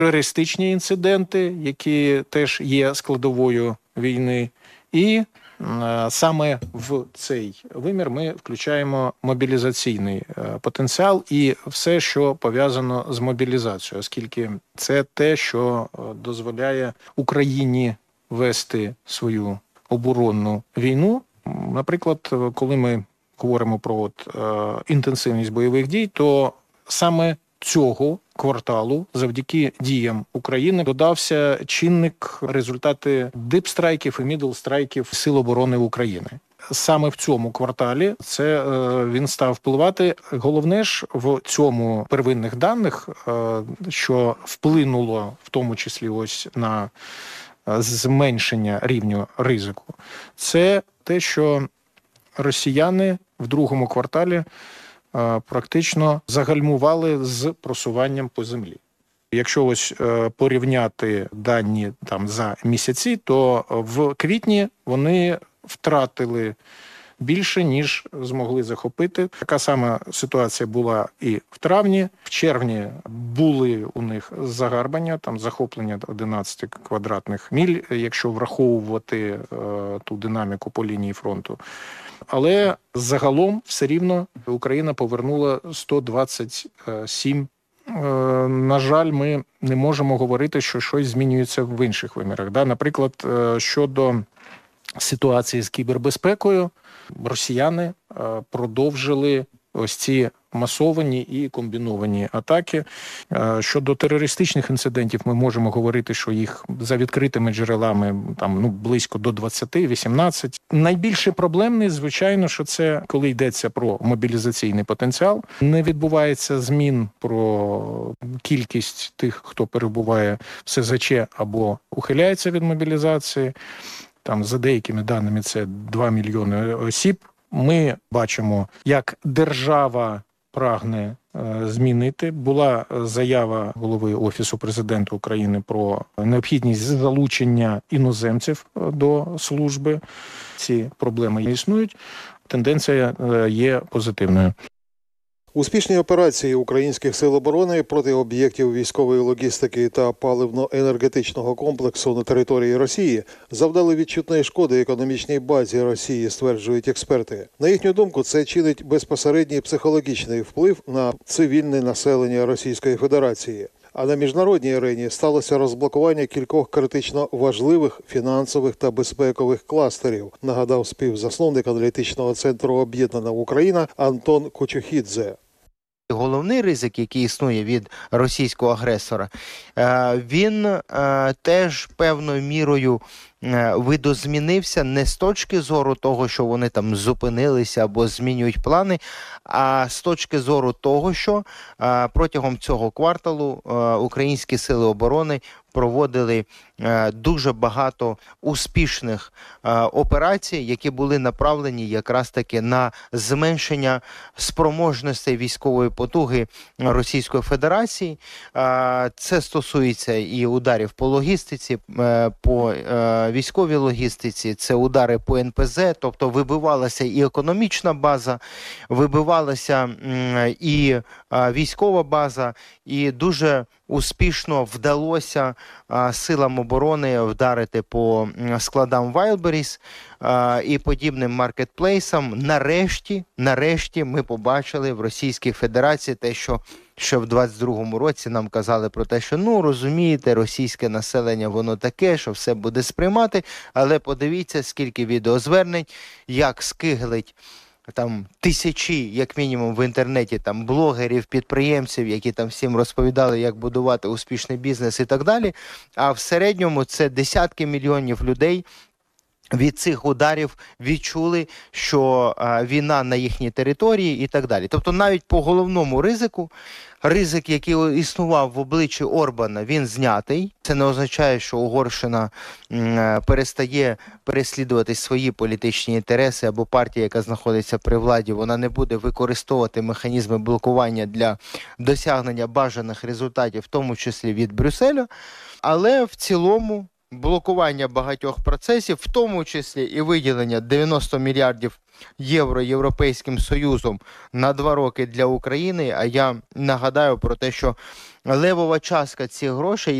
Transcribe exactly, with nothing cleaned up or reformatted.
терористичні інциденти, які теж є складовою війни. І саме в цей вимір ми включаємо мобілізаційний потенціал і все, що пов'язано з мобілізацією, оскільки це те, що дозволяє Україні вести свою оборонну війну. Наприклад, коли ми говоримо про от, інтенсивність бойових дій, то саме цього кварталу завдяки діям України додався чинник результати дипстрайків і мідлстрайків Сил оборони України. Саме в цьому кварталі це е, він став впливати. Головне ж в цьому первинних даних, е, що вплинуло в тому числі ось на зменшення рівню ризику, це те, що росіяни в другому кварталі практично загальмували з просуванням по землі. Якщо ось порівняти дані там за місяці, то в квітні вони втратили більше, ніж змогли захопити. Така сама ситуація була і в травні. В червні були у них загарбання, там захоплення одинадцять квадратних міль, якщо враховувати е, ту динаміку по лінії фронту. Але загалом все рівно Україна повернула сто двадцять сім. На жаль, ми не можемо говорити, що щось змінюється в інших вимірах. Да? Наприклад, щодо ситуації з кібербезпекою, росіяни продовжили ось ці масовані і комбіновані атаки. Щодо терористичних інцидентів ми можемо говорити, що їх за відкритими джерелами там ну близько до двадцяти, вісімнадцяти. Найбільше проблемний, звичайно, що це коли йдеться про мобілізаційний потенціал. Не відбувається змін про кількість тих, хто перебуває в ес зет че або ухиляється від мобілізації. Там за деякими даними це два мільйони осіб. Ми бачимо, як держава прагне е, змінити. Була заява голови Офісу президента України про необхідність залучення іноземців до служби. Ці проблеми існують. Тенденція е, є позитивною. Успішні операції українських сил оборони проти об'єктів військової логістики та паливно-енергетичного комплексу на території Росії завдали відчутної шкоди економічній базі Росії, стверджують експерти. На їхню думку, це чинить безпосередній психологічний вплив на цивільне населення Російської Федерації. А на міжнародній арені сталося розблокування кількох критично важливих фінансових та безпекових кластерів, нагадав співзасновник аналітичного центру «Об'єднана Україна» Антон Кочухідзе. Головний ризик, який існує від російського агресора, він теж певною мірою видозмінився не з точки зору того, що вони там зупинилися або змінюють плани, а з точки зору того, що протягом цього кварталу українські сили оборони проводили дуже багато успішних операцій, які були направлені якраз таки на зменшення спроможностей військової потуги Російської Федерації. Це стосується і ударів по логістиці, по військовій логістиці, це удари по ен пе зет, тобто вибивалася і економічна база, вибивалася і військова база, і дуже успішно вдалося а, силам оборони вдарити по складам Wildberries а, і подібним маркетплейсам. Нарешті, нарешті ми побачили в Російській Федерації те, що ще в двадцять другому році нам казали про те, що, ну, розумієте, російське населення, воно таке, що все буде сприймати, але подивіться, скільки відеозвернень, як скиглить там тисячі, як мінімум, в інтернеті там блогерів, підприємців, які там всім розповідали, як будувати успішний бізнес і так далі. А в середньому це десятки мільйонів людей від цих ударів відчули, що а, війна на їхній території і так далі. Тобто навіть по головному ризику, ризик, який існував в обличчі Орбана, він знятий. Це не означає, що Угорщина м, перестає переслідувати свої політичні інтереси, або партія, яка знаходиться при владі, вона не буде використовувати механізми блокування для досягнення бажаних результатів, в тому числі від Брюсселя. Але в цілому блокування багатьох процесів, в тому числі і виділення дев'яносто мільярдів євро Європейським Союзом на два роки для України. А я нагадаю про те, що левова частка цих грошей